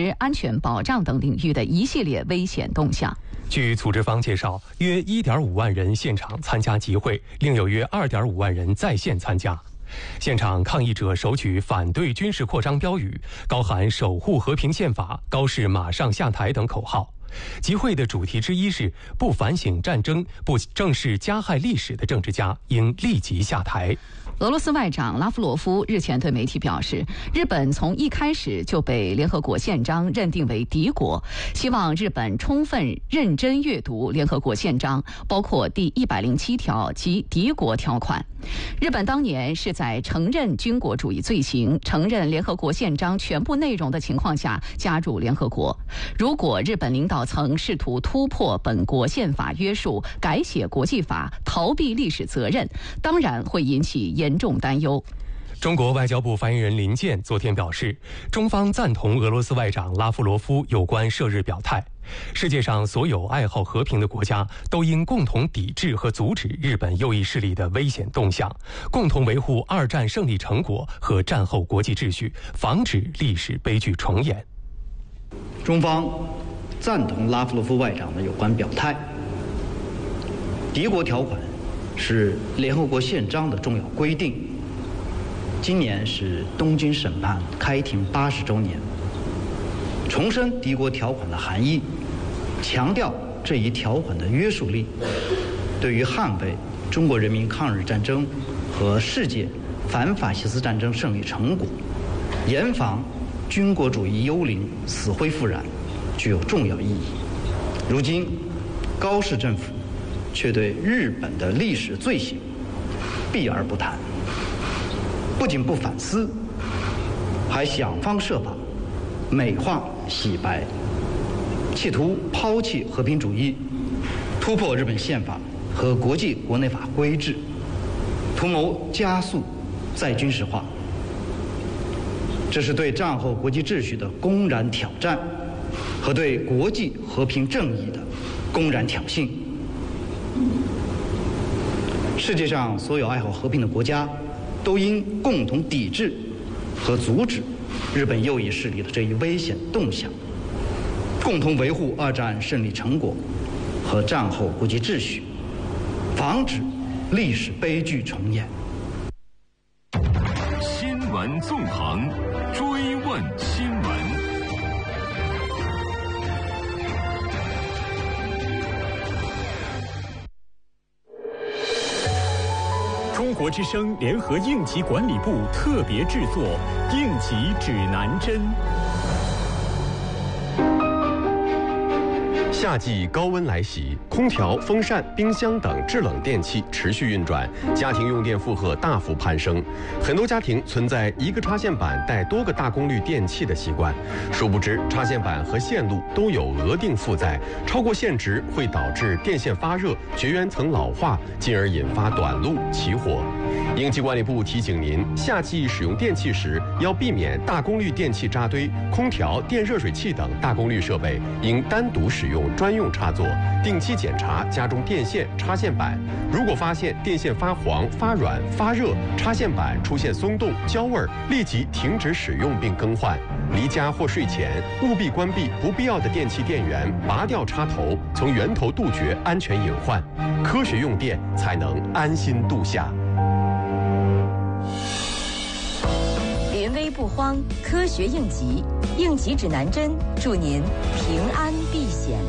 持、安全保障等领域的一系列危险动向。 据组织方介绍，约1.5万人现场参加集会，另有约2.5万人在线参加。现场抗议者手举反对军事扩张标语，高喊守护和平宪法、高示马上下台等口号。集会的主题之一是不反省战争、不正视加害历史的政治家应立即下台。 俄罗斯外长拉夫罗夫日前对媒体表示，日本从一开始就被联合国宪章认定为敌国，希望日本充分认真阅读联合国宪章，包括第107条及敌国条款。日本当年是在承认军国主义罪行、承认联合国宪章全部内容的情况下加入联合国。如果日本领导层试图突破本国宪法约束，改写国际法，逃避历史责任，当然会引起严重担忧。 中国外交部发言人林健昨天表示，中方赞同俄罗斯外长拉夫罗夫有关涉日表态。世界上所有爱好和平的国家都应共同抵制和阻止日本右翼势力的危险动向，共同维护二战胜利成果和战后国际秩序，防止历史悲剧重演。 中方赞同拉夫罗夫外长的有关表态。敌国条款是联合国宪章的重要规定。今年是东京审判开庭80周年，重申敌国条款的含义，强调这一条款的约束力，对于捍卫中国人民抗日战争和世界反法西斯战争胜利成果，严防军国主义幽灵死灰复燃，具有重要意义。如今，高市政府却对日本的历史罪行避而不谈，不仅不反思，还想方设法美化洗白，企图抛弃和平主义，突破日本宪法和国际国内法规制，图谋加速再军事化。这是对战后国际秩序的公然挑战，和对国际和平正义的公然挑衅。世界上所有爱好和平的国家都应共同抵制和阻止日本右翼势力的这一危险动向，共同维护二战胜利成果和战后国际秩序，防止历史悲剧重演。 新闻纵横，追问新闻。 中国之声联合应急管理部特别制作《应急指南针》。 夏季高温来袭，空调、风扇、冰箱等制冷电器持续运转，家庭用电负荷大幅攀升。很多家庭存在一个插线板带多个大功率电器的习惯，殊不知插线板和线路都有额定负载，超过限值会导致电线发热、绝缘层老化，进而引发短路起火。应急管理部提醒您，夏季使用电器时要避免大功率电器扎堆，空调、电热水器等大功率设备应单独使用专用插座，定期检查家中电线、插线板。如果发现电线发黄、发软、发热，插线板出现松动、焦味，立即停止使用并更换。离家或睡前务必关闭不必要的电器电源，拔掉插头，从源头杜绝安全隐患。科学用电才能安心度夏。 临危不慌，科学应急，应急指南针，祝您平安避险。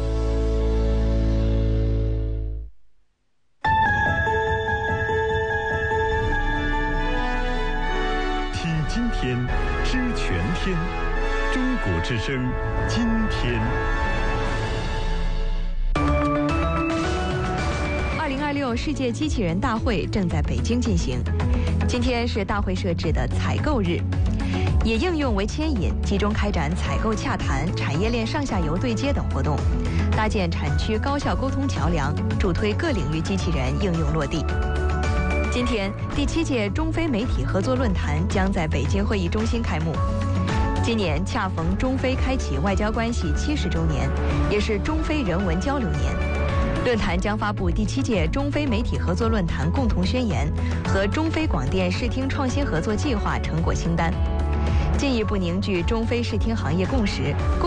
听今天，知全天。中国之声，今天。 2026世界机器人大会正在北京进行，今天是大会设置的采购日，以应用为牵引，集中开展采购洽谈、产业链上下游对接等活动，搭建产区高效沟通桥梁，助推各领域机器人应用落地。今天，第7届中非媒体合作论坛将在北京会议中心开幕。今年恰逢中非开启外交关系70周年，也是中非人文交流年。论坛将发布第7届中非媒体合作论坛共同宣言和中非广电视听创新合作计划成果清单，进一步凝聚中非视听行业共识。